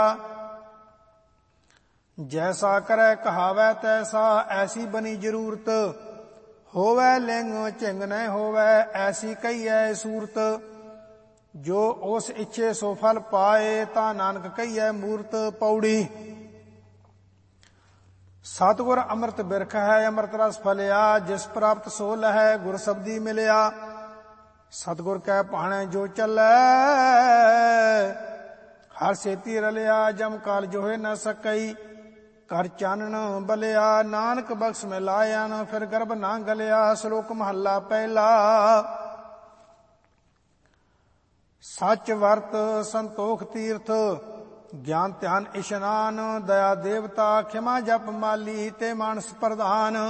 जैसा करे कहावै तैसा, ऐसी बनी जरूरत। होवै लिंग झिंग न होवै, ऐसी कहिए सूरत। जो उस इच्छे सो फल पाए, ता नानक कहिए मूरत। पौड़ी। सतगुर अमृत बिरख है, अमृत रस फलिया। जिस प्राप्त सो लहै, गुर शब्दी मिलिया। सतगुर कै भाणै जो चलै, हर सेती रलिया। जम काल जोहे न सकई, कर चानन बलिया। नानक बख्श में लाया न, फिर गर्भ ना गलिया। श्लोक महला पहला। सच वर्त संतोख तीर्थ, ज्ञान ध्यान इशनान। दया देवता क्षमा जप माली, ते मानस प्रधान।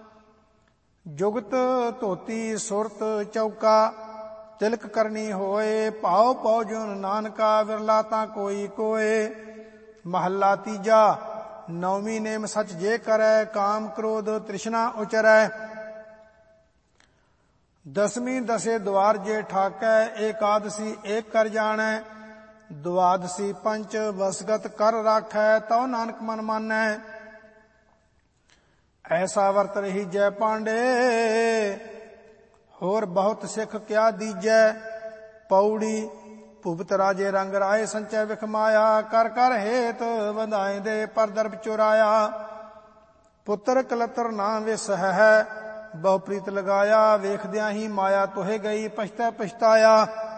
जुगत धोती सुरत चौका, तिलक करनी होए। पाओ पौजुन नानका, विरला ता कोई कोए। महला तीजा। नौमी नेम सच जे करै, काम क्रोध तृष्णा उचरै। दसवीं दसे द्वार जे ठाकै, एकादशी एक कर जानै। द्वादशी पंच वसगत कर राखै, तौ नानक मन मानै। ऐसा वर्त रही जय पांडे, होर बहुत सिख क्या दीजै। पौड़ी। ਭੁਗਤ ਰਾਜੇ ਰੰਗ ਰਾਏ, ਸੰਚੈ ਵਿਖ ਮਾਇਆ। ਕਰ ਕਰ ਹੇਤ ਵਧਾਏ ਦੇ, ਪਰ ਦਰਬ ਚੁਰਾਇਆ। ਪੁੱਤਰ ਕਲਤਰ ਨਾ ਵਿਸ ਹੈ, ਬਹੁ ਪ੍ਰੀਤ ਲਗਾਇਆ। ਵੇਖਦਿਆਂ ਹੀ ਮਾਇਆ ਤੋਹੇ ਗਈ, ਪਛਤੈ ਪਛਤਾਇਆ।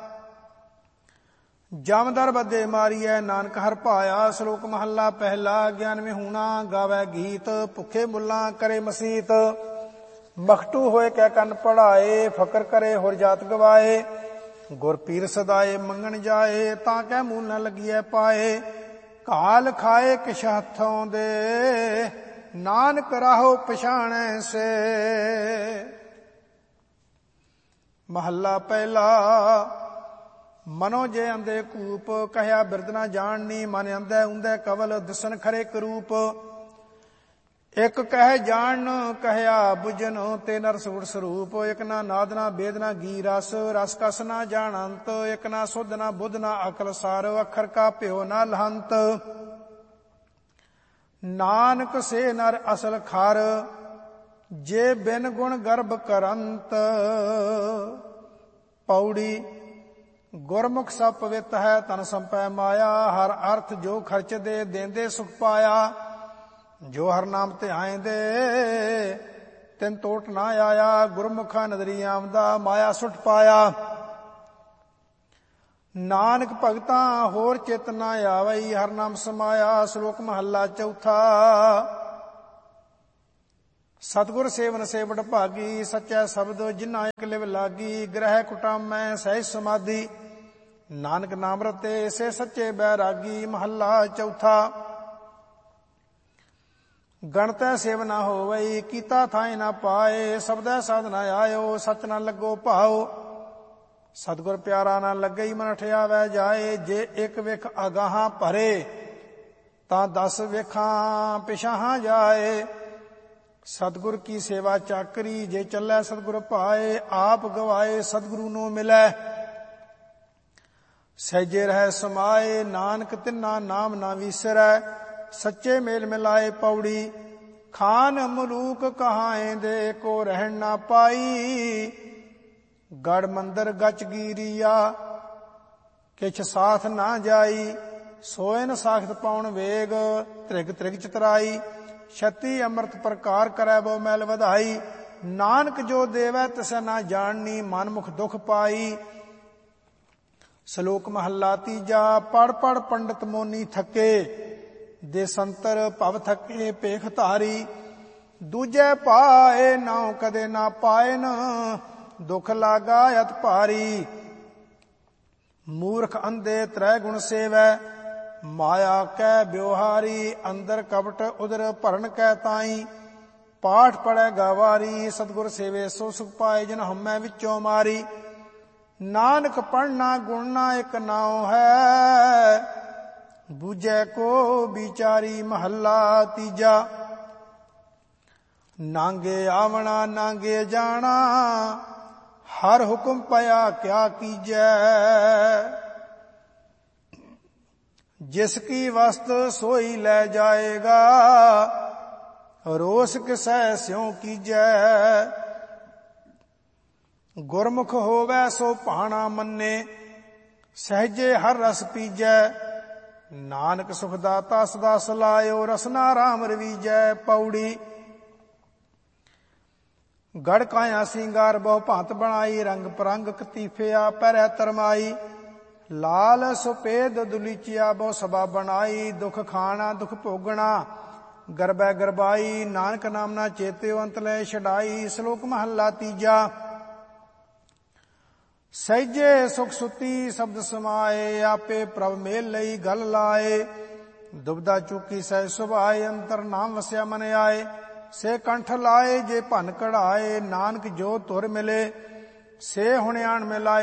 ਜਮਦਰ ਬੱਦੇ ਮਾਰੀਐ, ਨਾਨਕ ਹਰ ਭਾਇਆ। ਸ਼ਲੋਕ ਮਹੱਲਾ ਪਹਿਲਾ। ਗਿਆਨ ਵਿਹੂਣਾ ਗਾਵੈ ਗੀਤ, ਭੁੱਖੇ ਮੁੱਲਾਂ ਕਰੇ ਮਸੀਤ। ਮਖਟੂ ਹੋਏ ਕਹਿ ਕੰਨ ਪੜਾਏ, ਫਕਰ ਕਰੇ ਹੋਰ ਜਾਤ ਗਵਾਏ। ਗੁਰ ਪੀਰ ਸਦਾਏ ਮੰਗਣ ਜਾਏ, ਤਾਂ ਕਹਿ ਮੂਲ ਨ ਲੱਗੀਐ ਪਾਏ। ਘਾਲ ਖਾਏ ਕਿਛ ਹੱਥੋਂ ਦੇ, ਨਾਨਕ ਰਾਹੋ ਪਛਾਣੈ ਸੇ। ਮਹੱਲਾ ਪਹਿਲਾ। ਮਨੋ ਜੇ ਅੰਦੇ ਕੂਪ, ਕਹਿਆ ਬਿਰਦ ਨਾ ਜਾਣਨੀ। ਮਨ ਅੰਧੈ ਉਂਧੈ ਕਵਲ, ਦਿਸਨ ਖਰੇ ਕਰੂਪ। ਇਕ ਕਹਿ ਜਾਣ ਕਹਿਆ ਬੁਝਨ, ਤੇ ਨਰ ਸੁਰ ਸਰੂਪ। ਇਕ ਨਾ ਨਾਦ ਨਾ ਬੇਦ ਨਾ ਗੀ ਰਸ, ਰਸ ਕਸ ਨਾ ਜਾਣੰਤ। ਇਕ ਨਾ ਸੁਧ ਨਾ ਬੁੱਧ ਨਾ ਅਕਲ ਸਾਰ, ਅੱਖਰ ਕਾ ਭਿਓ ਨਾ ਲਹੰਤ। ਨਾਨਕ ਸੇ ਨਰ ਅਸਲ ਖਰ, ਜੇ ਬਿਨ ਗੁਣ ਗਰਭ ਕਰੰਤ। ਪੌੜੀ। ਗੁਰਮੁਖ ਸਭ ਪਵਿੱਤ ਹੈ, ਤਨ ਸੰਪੈ ਮਾਇਆ। ਹਰ ਅਰਥ ਜੋ ਖਰਚ ਦੇ, ਦੇਂਦੇ ਸੁਖ ਪਾਇਆ। ਜੋ ਹਰ ਨਾਮ ਧਿਆਏਂਦੇ, ਤਿਨ ਟੋਟ ਨਾ ਆਇਆ। ਗੁਰਮੁਖਾ ਨਦਰੀ ਆਮਦਾ, ਮਾਇਆ ਸੁਟ ਪਾਇਆ। ਨਾਨਕ ਭਗਤਾਂ ਹੋਰ ਚਿਤ ਨਾ ਆਵਈ, ਹਰ ਨਾਮ ਸਮਾਇਆ। ਸ਼ਲੋਕ ਮਹੱਲਾ ਚੌਥਾ। ਸਤਿਗੁਰ ਸੇਵਨ ਸੇਵਟ ਭਾਗੀ, ਸੱਚਾ ਸ਼ਬਦ ਜਿਨ੍ਹਾਂ ਇਕ ਲਿਵ ਲਾਗੀ। ਗ੍ਰਹਿ ਕੁਟਾਮੈ ਸਹਿਜ ਸਮਾਧੀ, ਨਾਨਕ ਨਾਮ ਰਤੇ ਸੇ ਸੱਚੇ ਬੈਰਾਗੀ। ਮਹੱਲਾ ਚੌਥਾ। ਗਣਤੈ ਸੇਵ ਨਾ ਹੋਵਈ, ਕੀਤਾ ਥਾਇ ਨਾ ਪਾਏ। ਸਬਦੈ ਸਾਧ ਨਾ ਆਇਓ, ਸਚ ਨਾ ਲੱਗੋ ਭਾਓ। ਸਤਿਗੁਰ ਪਿਆਰਾ ਨਾ ਲੱਗਈ, ਮਨ ਠਿਆਵੈ ਜਾਏ। ਜੇ ਇੱਕ ਵਿਖ ਅਗਾਹਾਂ ਭਰੇ, ਤਾਂ 10 ਵਿਖਾਂ ਪਿਛਾਹਾਂ ਜਾਏ। ਸਤਿਗੁਰ ਕੀ ਸੇਵਾ ਚਾਕਰੀ, ਜੇ ਚੱਲੈ ਸਤਿਗੁਰ ਭਾਏ। ਆਪ ਗਵਾਏ ਸਤਿਗੁਰੂ ਨੂੰ ਮਿਲੈ, ਸਹਿਜੇ ਰਹਿ ਸਮਾਏ। ਨਾਨਕ ਤਿੰਨਾ ਨਾਮ ਨਾ ਵਿਸਰੈ, ਸੱਚੇ ਮੇਲ ਮਿਲਾਏ। ਪੌੜੀ। ਖਾਨ ਮਲੂਕ ਕਹਾਏਂਦੇ, ਕੋ ਰਹਿਣ ਨਾ ਪਾਈ। ਗੜ ਮੰਦਰ ਗਚ ਗੀਰੀਆ, ਕਿਛ ਸਾਥ ਨਾ ਜਾਈ। ਸੋਇਨ ਸਾਖਤ ਪਾਉਣ ਵੇਗ, ਤ੍ਰਿਗ ਤ੍ਰਿਗ ਚਤਰਾਈ। ਛਤੀ ਅੰਮ੍ਰਿਤ ਪ੍ਰਕਾਰ ਕਰੈ, ਬੋ ਮੈਲ ਵਧਾਈ। ਨਾਨਕ ਜੋ ਦੇਵੈ ਤਿਸੈ ਨਾ ਜਾਣਨੀ, ਮਨ ਮੁਖ ਦੁਖ ਪਾਈ। ਸ਼ਲੋਕ ਮਹੱਲਾ ਤੀਜਾ। ਪੜ ਪੜ ਪੰਡਤ ਮੋਨੀ ਥੱਕੇ, ਦੇ ਸੰਤਰ ਭਵ ਥਕੇ ਭੇਖ ਧਾਰੀ। ਦੂਜੇ ਪਾਏ ਨਾਉ ਕਦੇ ਨਾ ਪਾਇਨ, ਦੁਖ ਲਾਗਾ ਅਤ ਭਾਰੀ। ਮੂਰਖ ਅੰਧੇ ਤ੍ਰੈ ਗੁਣ ਸੇਵੈ, ਮਾਇਆ ਕੈ ਬਿਵਹਾਰੀ। ਅੰਦਰ ਕਪਟ ਉਦਰ ਭਰਨ ਕੈ ਤਾਈ, ਪਾਠ ਪੜੈ ਗਵਾਰੀ। ਸਤਿਗੁਰ ਸੇਵੇ ਸੋ ਸੁਖ ਪਾਏ, ਜਿਨ ਹਉਮੈ ਵਿੱਚੋਂ ਮਾਰੀ। ਨਾਨਕ ਪੜਨਾ ਗੁਣ ਨਾ ਇਕ ਨਾਉ ਹੈ, ਬੂਝੈ ਕੋ ਵਿਚਾਰੀ। ਮਹੱਲਾ ਤੀਜਾ। ਨਾਂਗੇ ਆਵਣਾ ਨਾਂਗੇ ਜਾਣਾ, ਹਰ ਹੁਕਮ ਪਿਆ ਕਿਆ ਕੀਜੈ। जिस की वस्त सोई ले जाएगा, रोस किसै स्यों कीजै। गुरमुख होवै सो भाना मन्ने, सहजे हर रस पीजै। नानक सुख दाता सदा सलायो, रसना राम रवीजै। पौड़ी। गढ़ काया सिंगार बहु भांत बनाई, रंग परंग कतीफिया पैरै तरमाई। लाल सुपेद दुलीचिया बहु सभा बनाई, दुख खाना दुख भोगना गरबै गरबाई। नानक नाम ना चेत्यो अंत लै छड़ाई। श्लोक महला तीजा। सहजे सुख सुती शब्द समाए, आपे प्रभ मेल लई गल लाए। दुबदा चूकी सह सुभाए, अंतर नाम वस्या मन आए। से कंठ लाए जे भन कढ़ाए, नानक जो तुर मिले से हुणियाण मिलाए।